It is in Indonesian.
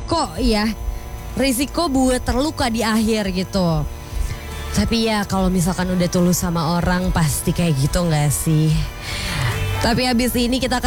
risiko buat terluka di akhir gitu. Tapi ya kalau misalkan udah tulus sama orang pasti kayak gitu gak sih? Tapi habis ini kita akan